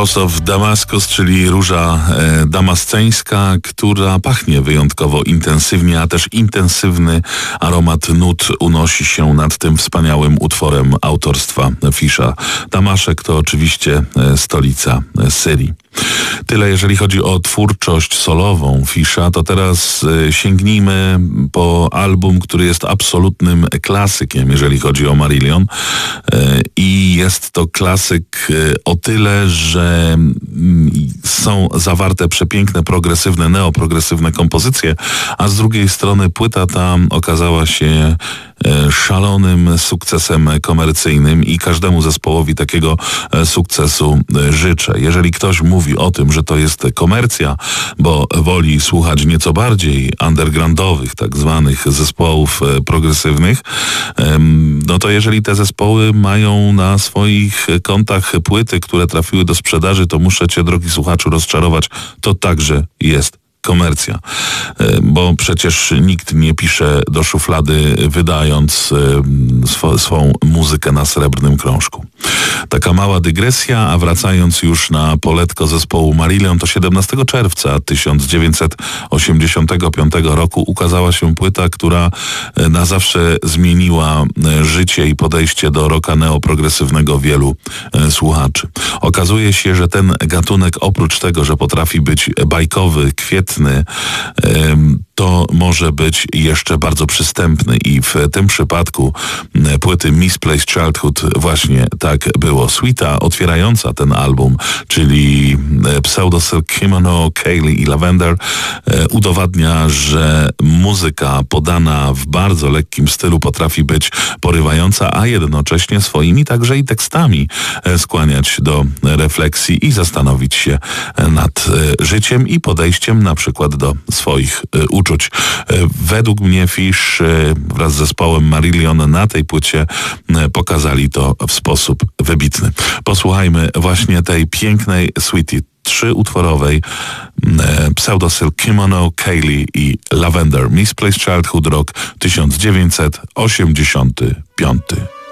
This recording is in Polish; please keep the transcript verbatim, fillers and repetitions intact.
Rose of Damascus, czyli róża e, damasceńska, która pachnie wyjątkowo intensywnie, a też intensywny aromat nut unosi się nad tym wspaniałym utworem autorstwa Fisha. Damaszek to oczywiście e, stolica e, Syrii. Tyle jeżeli chodzi o twórczość solową Fisha, to teraz e, sięgnijmy po album, który jest absolutnym klasykiem, jeżeli chodzi o Marillion. E, I jest to klasyk e, o tyle, że m, są zawarte przepiękne, progresywne, neoprogresywne kompozycje, a z drugiej strony płyta ta okazała się e, szalonym sukcesem komercyjnym i każdemu zespołowi takiego e, sukcesu e, życzę. Jeżeli ktoś mówi o tym, że to jest komercja, bo woli słuchać nieco bardziej undergroundowych, tak zwanych zespołów e, progresywnych, e, no to jeżeli te zespoły mają na swoich kontach płyty, które trafiły do sprzedaży, to muszę cię, drogi słuchaczu, rozczarować. To także jest komercja, bo przecież nikt nie pisze do szuflady, wydając swo, swą muzykę na srebrnym krążku. Taka mała dygresja, a wracając już na poletko zespołu Marillion, to siedemnastego czerwca tysiąc dziewięćset osiemdziesiątego piątego roku ukazała się płyta, która na zawsze zmieniła życie i podejście do rocka neoprogresywnego wielu słuchaczy. Okazuje się, że ten gatunek oprócz tego, że potrafi być bajkowy, kwietny, to może być jeszcze bardzo przystępny i w tym przypadku płyty Misplaced Childhood właśnie tak było. Suita otwierająca ten album, czyli Pseudo Silk Kimono, Kaylee i Lavender, udowadnia, że muzyka podana w bardzo lekkim stylu potrafi być porywająca, a jednocześnie swoimi także i tekstami skłaniać do refleksji i zastanowić się nad życiem i podejściem na przykład do swoich uczuć. Według mnie Fish wraz z zespołem Marillion na tej płycie pokazali to w sposób wybitny. Posłuchajmy właśnie tej pięknej suity trzyutworowej Pseudo Silk Kimono, Kaylee i Lavender. Misplaced Childhood, rok tysiąc dziewięćset osiemdziesiąty piąty.